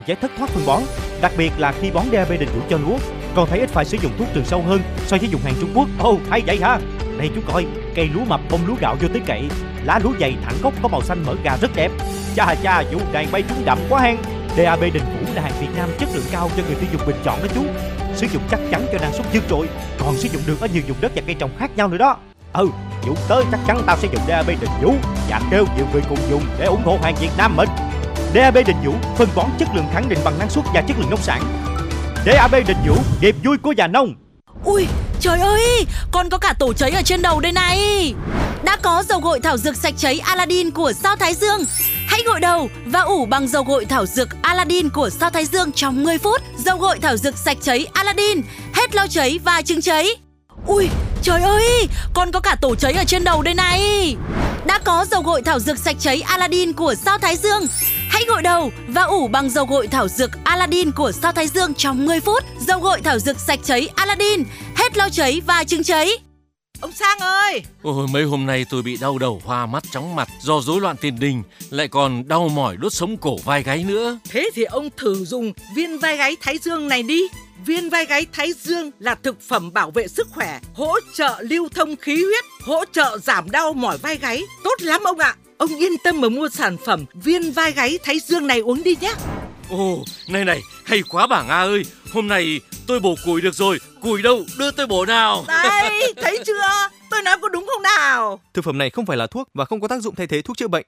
dễ thất thoát phân bón, đặc biệt là khi bón DAP Đình Vũ cho lúa. Còn thấy ít phải sử dụng thuốc trừ sâu hơn so với dùng hàng Trung Quốc. Ồ, hay vậy hả? Đây chú coi, cây lúa mập bông lúa gạo vô tới cậy, lá lúa dày thẳng gốc có màu xanh mỡ gà rất đẹp. Chà, vụ đàn bay trúng đậm quá hen. DAP Đình Vũ là hàng Việt Nam chất lượng cao cho người tiêu dùng bình chọn đó chú. Sử dụng chắc chắn cho năng suất vượt trội, còn sử dụng được ở nhiều vùng đất và cây trồng khác nhau nữa đó. Vũ tới chắc chắn tao sẽ dùng DAP Đình Vũ và kêu nhiều người cùng dùng để ủng hộ hàng Việt Nam mình. DAP Đình Vũ, phân bón chất lượng khẳng định bằng năng suất và chất lượng nông sản. DAP Đình Vũ, niềm vui của nhà nông. Ui, trời ơi, con có cả tổ cháy ở trên đầu đây này. Đã có dầu gội thảo dược sạch cháy Aladdin của Sao Thái Dương. Hãy gội đầu và ủ bằng dầu gội thảo dược Aladdin của Sao Thái Dương trong 10 phút. Dầu gội thảo dược sạch cháy Aladdin, hết lau cháy và chứng cháy. Ui, trời ơi, con có cả tổ cháy ở trên đầu đây này. Đã có dầu gội thảo dược sạch cháy Aladdin của Sao Thái Dương. Hãy gội đầu và ủ bằng dầu gội thảo dược Aladdin của Sao Thái Dương trong 10 phút. Dầu gội thảo dược sạch cháy Aladdin, hết lau cháy và chứng cháy. Ông Sang ơi! Ôi, mấy hôm nay tôi bị đau đầu, hoa mắt, chóng mặt do rối loạn tiền đình, lại còn đau mỏi đốt sống cổ vai gáy nữa. Thế thì ông thử dùng viên vai gáy Thái Dương này đi. Viên vai gáy Thái Dương là thực phẩm bảo vệ sức khỏe, hỗ trợ lưu thông khí huyết, hỗ trợ giảm đau mỏi vai gáy. Tốt lắm ông ạ! Ông yên tâm mà mua sản phẩm viên vai gáy Thái Dương này uống đi nhé. Ồ, này, hay quá bà Nga ơi. Hôm nay tôi bổ củi được rồi. Củi đâu, đưa tôi bổ nào. Đây, thấy chưa? Tôi nói có đúng không nào? Thực phẩm này không phải là thuốc và không có tác dụng thay thế thuốc chữa bệnh.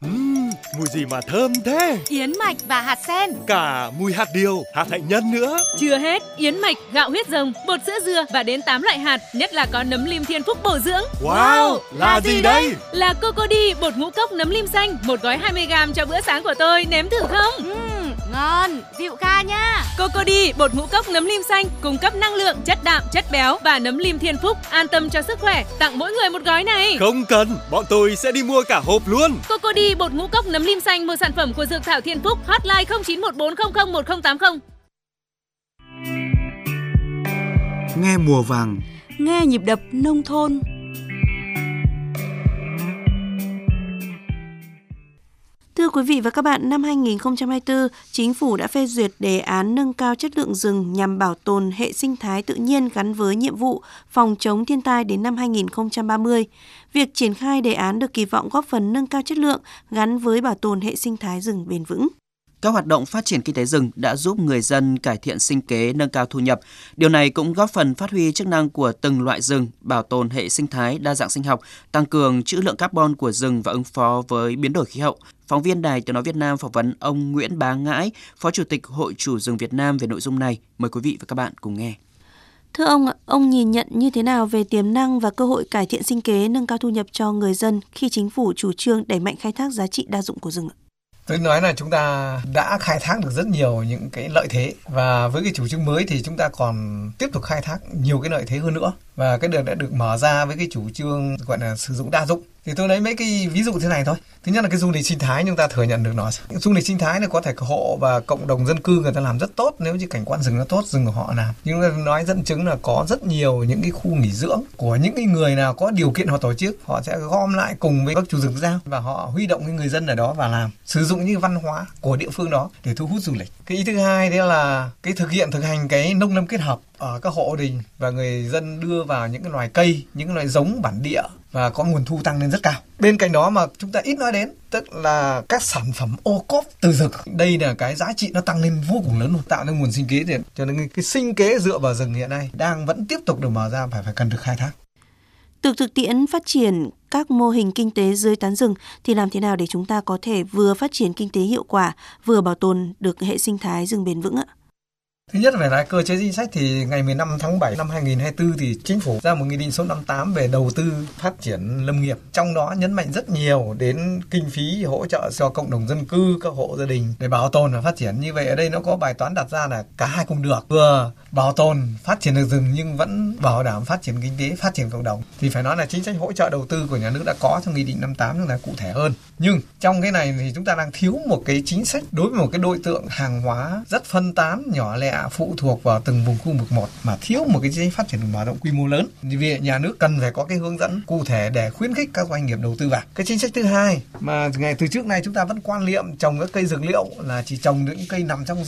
Mùi gì mà thơm thế? Yến mạch và hạt sen. Cả mùi hạt điều, hạt hạnh nhân nữa. Chưa hết, yến mạch, gạo huyết rồng, bột sữa dừa và đến 8 loại hạt, nhất là có nấm lim Thiên Phúc bổ dưỡng. Wow, là gì đây? Là Cocody, bột ngũ cốc nấm lim xanh, một gói 20g cho bữa sáng của tôi, nếm thử không? Ngon, dịu kha nha. Cocody, bột ngũ cốc nấm lim xanh, cung cấp năng lượng, chất đạm, chất béo và nấm lim Thiên Phúc, an tâm cho sức khỏe, tặng mỗi người một gói này. Không cần, bọn tôi sẽ đi mua cả hộp luôn. Cocody, bột ngũ cốc nấm lim xanh, một sản phẩm của Dược Thảo Thiên Phúc, hotline 0914001080. Nghe mùa vàng, nghe nhịp đập nông thôn. Thưa quý vị và các bạn, năm 2024, Chính phủ đã phê duyệt đề án nâng cao chất lượng rừng nhằm bảo tồn hệ sinh thái tự nhiên gắn với nhiệm vụ phòng chống thiên tai đến năm 2030. Việc triển khai đề án được kỳ vọng góp phần nâng cao chất lượng gắn với bảo tồn hệ sinh thái rừng bền vững. Các hoạt động phát triển kinh tế rừng đã giúp người dân cải thiện sinh kế, nâng cao thu nhập. Điều này cũng góp phần phát huy chức năng của từng loại rừng, bảo tồn hệ sinh thái, đa dạng sinh học, tăng cường trữ lượng carbon của rừng và ứng phó với biến đổi khí hậu. Phóng viên Đài Tiếng nói Việt Nam phỏng vấn ông Nguyễn Bá Ngãi, Phó Chủ tịch Hội Chủ rừng Việt Nam về nội dung này. Mời quý vị và các bạn cùng nghe. Thưa ông nhìn nhận như thế nào về tiềm năng và cơ hội cải thiện sinh kế, nâng cao thu nhập cho người dân khi chính phủ chủ trương đẩy mạnh khai thác giá trị đa dụng của rừng? Tôi nói là chúng ta đã khai thác được rất nhiều những cái lợi thế, và với cái chủ trương mới thì chúng ta còn tiếp tục khai thác nhiều cái lợi thế hơn nữa, và cái đường đã được mở ra với cái chủ trương gọi là sử dụng đa dụng. Thì tôi lấy mấy cái ví dụ thế này thôi. Thứ nhất là cái du lịch sinh thái, chúng ta thừa nhận được nó. Du lịch sinh thái này có thể hộ và cộng đồng dân cư người ta làm rất tốt, nếu như cảnh quan rừng nó tốt, rừng của họ làm. Nhưng mà nói dẫn chứng là có rất nhiều những cái khu nghỉ dưỡng của những cái người nào có điều kiện họ tổ chức, họ sẽ gom lại cùng với các chủ rừng giao và họ huy động cái người dân ở đó và làm, sử dụng những văn hóa của địa phương đó để thu hút du lịch. Cái ý thứ hai đấy là cái thực hành cái nông lâm kết hợp ở các hộ đình, và người dân đưa vào những cái loài cây, những cái loài giống bản địa và có nguồn thu tăng lên rất cao. Bên cạnh đó mà chúng ta ít nói đến, tức là các sản phẩm ô cốp từ rừng. Đây là cái giá trị nó tăng lên vô cùng lớn, tạo nên nguồn sinh kế. Cho nên cái sinh kế dựa vào rừng hiện nay vẫn tiếp tục được mở ra, phải cần được khai thác. Từ thực tiễn phát triển các mô hình kinh tế dưới tán rừng thì làm thế nào để chúng ta có thể vừa phát triển kinh tế hiệu quả, vừa bảo tồn được hệ sinh thái rừng bền vững ạ? Thứ nhất là cơ chế chính sách. Thì ngày 15 tháng 7 năm 2024 thì Chính phủ ra một nghị định số 58 về đầu tư phát triển lâm nghiệp. Trong đó nhấn mạnh rất nhiều đến kinh phí hỗ trợ cho cộng đồng dân cư, các hộ gia đình để bảo tồn và phát triển. Như vậy ở đây nó có bài toán đặt ra là cả hai cùng được. Vừa bảo tồn, phát triển được rừng nhưng vẫn bảo đảm phát triển kinh tế, phát triển cộng đồng. Thì phải nói là chính sách hỗ trợ đầu tư của nhà nước đã có trong nghị định 58 nhưng là cụ thể hơn. Nhưng trong cái này thì chúng ta đang thiếu một cái chính sách đối với một cái đối tượng hàng hóa rất phân tán, nhỏ lẻ, phụ thuộc vào từng vùng khu vực một mà thiếu một cái chính sách phát triển mở rộng quy mô lớn. Vì nhà nước cần phải có cái hướng dẫn cụ thể để khuyến khích các doanh nghiệp đầu tư vào. Cái chính sách thứ hai mà ngày từ trước nay chúng ta vẫn quan niệm trồng các cây dược liệu là chỉ trồng những cây nằm trong